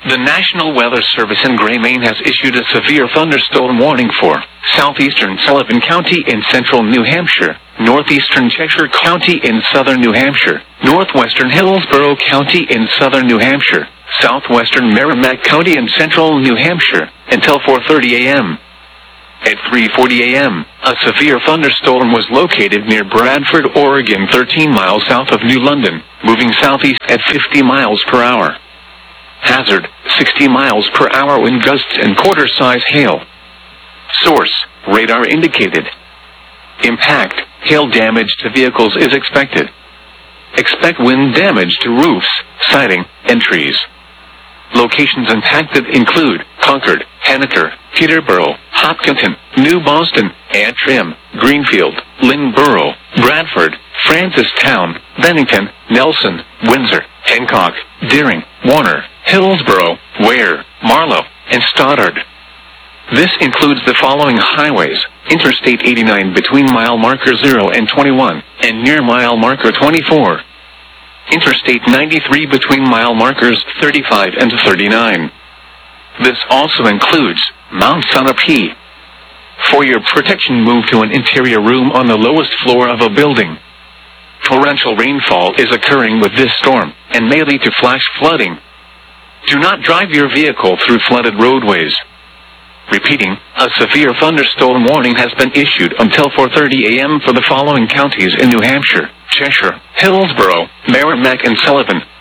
The National Weather Service in Gray, Maine has issued a severe thunderstorm warning for southeastern Sullivan County in central New Hampshire, northeastern Cheshire County in southern New Hampshire, northwestern Hillsborough County in southern New Hampshire, southwestern Merrimack County in central New Hampshire, until 4:30 a.m. At 3:40 a.m., a severe thunderstorm was located near Bradford, Oregon, 13 miles south of New London, moving southeast at 50 miles per hour. Hazard, 60 miles per hour wind gusts and quarter-size hail. Source, radar indicated. Impact, hail damage to vehicles is expected. Expect wind damage to roofs, siding, and trees. Locations impacted include Concord, Henniker, Peterborough, Hopkinton, New Boston, Antrim, Greenfield, Lynnborough, Bradford, Francistown, Bennington, Nelson, Windsor, Hancock, Deering, Warner, Hillsborough, Ware, Marlow, and Stoddard. This includes the following highways: Interstate 89 between mile marker 0 and 21, and near mile marker 24. Interstate 93 between mile markers 35 and 39. This also includes Mount Sunapee. For your protection, move to an interior room on the lowest floor of a building. Torrential rainfall is occurring with this storm, and may lead to flash flooding. Do not drive your vehicle through flooded roadways. Repeating, a severe thunderstorm warning has been issued until 4:30 a.m. for the following counties in New Hampshire: Cheshire, Hillsborough, Merrimack and Sullivan,